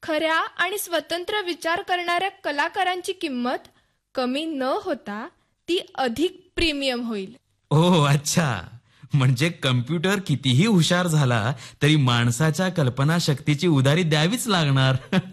खऱ्या आणि स्वतंत्र विचार करणाऱ्या कलाकारांची किंमत कमी न होता ती अधिक प्रीमियम होईल. ओ अच्छा, म्हणजे कम्प्युटर कितीही हुशार झाला तरी माणसाच्या कल्पनाशक्तीची उधारी द्यावीच लागणार.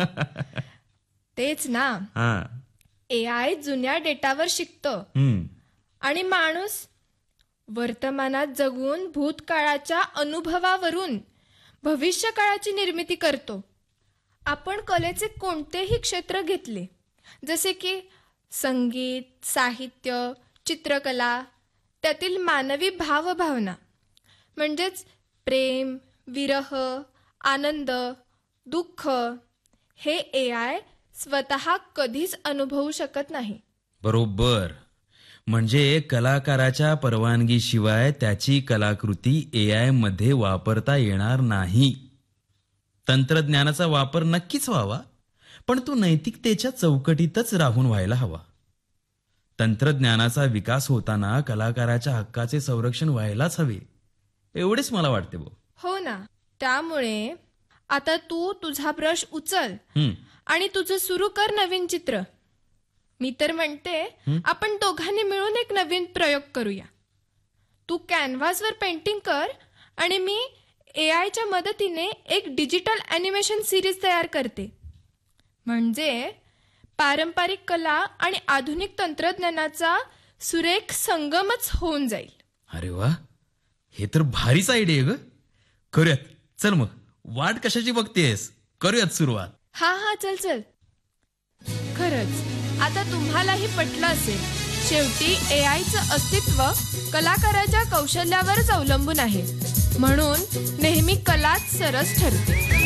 तेच ना. AI जुन्या डेटावर शिकतो आणि माणूस वर्तमानात जगून भूतकाळाच्या अनुभवावरून भविष्यकाळाची निर्मिती करतो. आपण कलेचे कोणतेही क्षेत्र घेतले, जसे की संगीत, साहित्य, चित्रकला, त्यातील मानवी भावभावना म्हणजेच प्रेम, विरह, आनंद, दुःख हे AI स्वतः कधीच अनुभवू शकत नाही. बरोबर. म्हणजे कलाकाराच्या परवानगीशिवाय त्याची कलाकृती AI मध्ये वापरता येणार नाही. तंत्रज्ञानाचा वापर नक्कीच व्हावा, पण तो नैतिकतेच्या चौकटीतच राहून व्हायला हवा. तंत्रज्ञानाचा विकास होताना कलाकाराच्या हक्काचे संरक्षण व्हायलाच हवे, एवढेच मला वाटते. हो ना. त्यामुळे आता तू तुझा ब्रश उचल आणि तुझं सुरू कर नवीन चित्र. मी तर म्हणते आपण दोघांनी मिळून एक नवीन प्रयोग करूया. तू कॅनव्हासवर पेंटिंग कर आणि मी AIच्या मदतीने एक डिजिटल ॲनिमेशन सिरीज तयार करते. म्हणजे पारंपरिक कला आणि आधुनिक तंत्रज्ञानाचा सुरेख संगमच होऊन जाईल. अरे वा, हे तर भारीच आयडिया आहे ग. करूयात. चल मग, वाट कशाची बघतेस, करूयात सुरुवात. हा चल चल. खरंच आता तुम्हालाही पटलं असेल, शेवटी AIचं अस्तित्व कलाकाराच्या कौशल्यावरच अवलंबून आहे. म्हणून नेहमी कलाच सरस ठरते.